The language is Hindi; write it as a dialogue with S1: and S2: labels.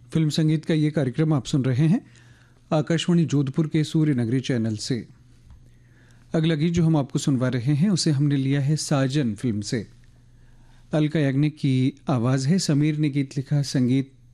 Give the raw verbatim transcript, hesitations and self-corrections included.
S1: फिल्म संगीत का ये कार्यक्रम आप सुन रहे हैं आकाशवाणी जोधपुर के सूर्य नगरी चैनल से। अगला गीत जो हम आपको सुनवा रहे हैं उसे हमने लिया है साजन फिल्म से। अलका याग्निक की आवाज़ है, समीर ने गीत लिखा, संगीत